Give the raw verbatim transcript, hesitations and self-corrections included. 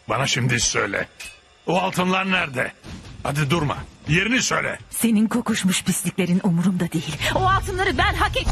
Bana şimdi söyle. O altınlar nerede? Hadi durma. Yerini söyle. Senin kokuşmuş pisliklerin umurumda değil. O altınları ben hak ettim.